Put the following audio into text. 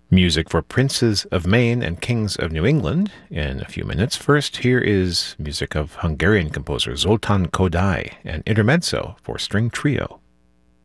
Music for Princes of Maine and Kings of New England in a few minutes. First, here is music of Hungarian composer Zoltán Kodály, an intermezzo for string trio.